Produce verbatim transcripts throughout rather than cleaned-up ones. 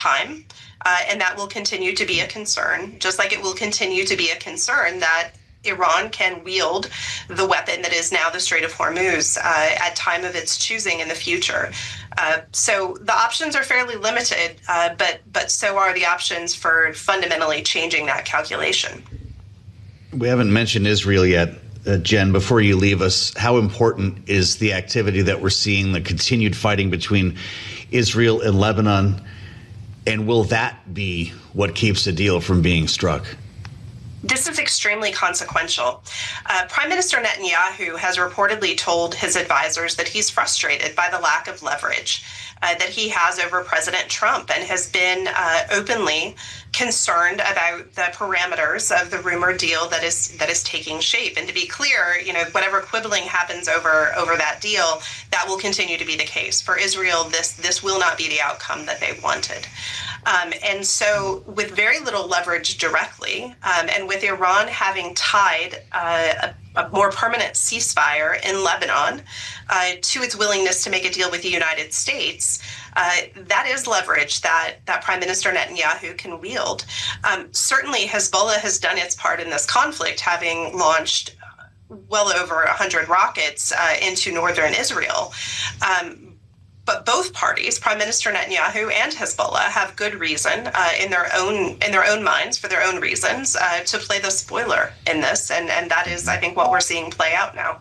time, uh, and that will continue to be a concern, just like it will continue to be a concern that Iran can wield the weapon that is now the Strait of Hormuz uh, at time of its choosing in the future. Uh, so the options are fairly limited, uh, but but so are the options for fundamentally changing that calculation. We haven't mentioned Israel yet. Uh, Jen, before you leave us, how important is the activity that we're seeing, the continued fighting between Israel and Lebanon? And will that be what keeps the deal from being struck? This is extremely consequential. Uh, Prime Minister Netanyahu has reportedly told his advisors that he's frustrated by the lack of leverage uh, that he has over President Trump, and has been uh, openly concerned about the parameters of the rumored deal that is that is taking shape. And to be clear, you know, whatever quibbling happens over over that deal, that will continue to be the case. For Israel, this this will not be the outcome that they wanted. Um, and so with very little leverage directly, um, and with Iran having tied uh, a, a more permanent ceasefire in Lebanon uh, to its willingness to make a deal with the United States, uh, that is leverage that, that Prime Minister Netanyahu can wield. Um, certainly, Hezbollah has done its part in this conflict, having launched well over one hundred rockets uh, into northern Israel. Um, But both parties, Prime Minister Netanyahu and Hezbollah, have good reason uh, in their own in their own minds, for their own reasons, uh, to play the spoiler in this, and and that is, I think, what we're seeing play out now.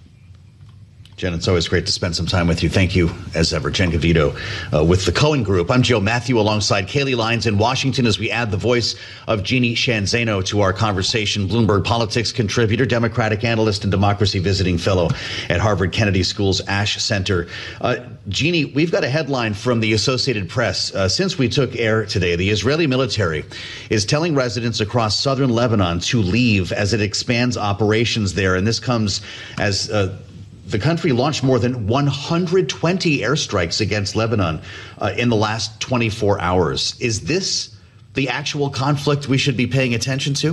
Jen, it's always great to spend some time with you. Thank you, as ever. Jen Gavito uh, with the Cohen Group. I'm Joe Matthew alongside Kayleigh Lyons in Washington as we add the voice of Jeannie Sheehan Zaino to our conversation. Bloomberg Politics contributor, Democratic analyst, and democracy visiting fellow at Harvard Kennedy School's Ash Center. Uh, Jeannie, we've got a headline from the Associated Press. Uh, since we took air today, the Israeli military is telling residents across southern Lebanon to leave as it expands operations there. And this comes as uh, the country launched more than one hundred twenty airstrikes against Lebanon uh, in the last twenty-four hours. Is this the actual conflict we should be paying attention to?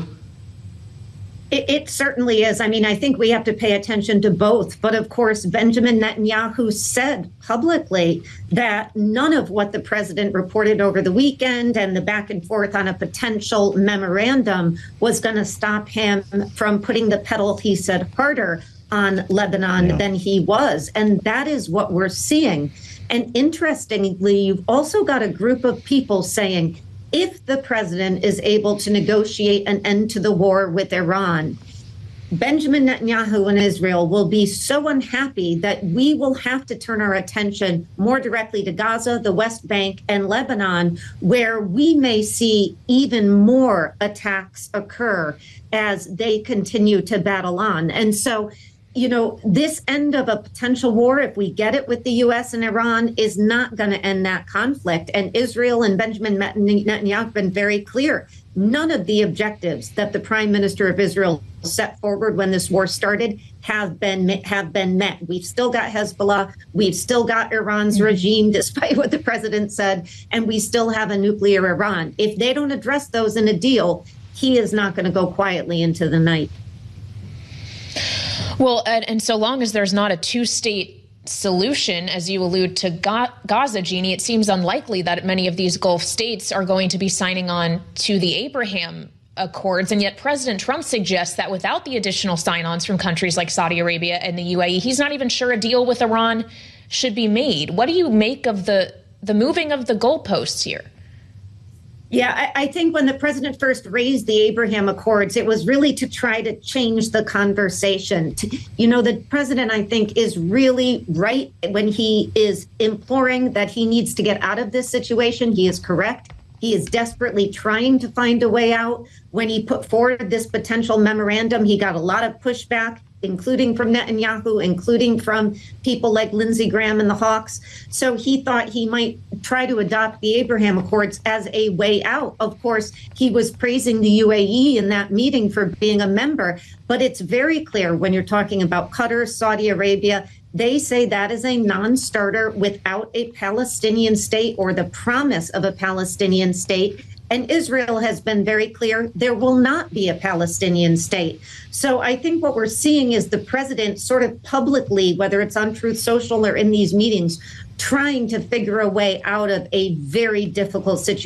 It, it certainly is. I mean, I think we have to pay attention to both. But of course, Benjamin Netanyahu said publicly that none of what the president reported over the weekend and the back and forth on a potential memorandum was going to stop him from putting the pedal, he said, harder on Lebanon yeah. than he was. And that is what we're seeing. And interestingly, you've also got a group of people saying, if the president is able to negotiate an end to the war with Iran, Benjamin Netanyahu and Israel will be so unhappy that we will have to turn our attention more directly to Gaza, the West Bank, and Lebanon, where we may see even more attacks occur as they continue to battle on. And so, you know, this end of a potential war, if we get it with the U S and Iran, is not going to end that conflict. And Israel and Benjamin Netanyahu have been very clear. None of the objectives that the prime minister of Israel set forward when this war started have been have been met. We've still got Hezbollah. We've still got Iran's regime, despite what the president said, and we still have a nuclear Iran. If they don't address those in a deal, he is not going to go quietly into the night. Well, and, and so long as there's not a two-state solution, as you allude to Ga- Gaza, Jeannie, it seems unlikely that many of these Gulf states are going to be signing on to the Abraham Accords. And yet President Trump suggests that without the additional sign-ons from countries like Saudi Arabia and the U A E, he's not even sure a deal with Iran should be made. What do you make of the, the moving of the goalposts here? Yeah, I, I think when the president first raised the Abraham Accords, it was really to try to change the conversation. To, you know, the president, I think, is really right when he is imploring that he needs to get out of this situation. He is correct. He is desperately trying to find a way out. When he put forward this potential memorandum, he got a lot of pushback, including from Netanyahu, including from people like Lindsey Graham and the Hawks. So he thought he might try to adopt the Abraham Accords as a way out. Of course, he was praising the U A E in that meeting for being a member. But it's very clear when you're talking about Qatar, Saudi Arabia, they say that is a non-starter without a Palestinian state or the promise of a Palestinian state. And Israel has been very clear there will not be a Palestinian state. So I think what we're seeing is the president sort of publicly, whether it's on Truth Social or in these meetings, trying to figure a way out of a very difficult situation.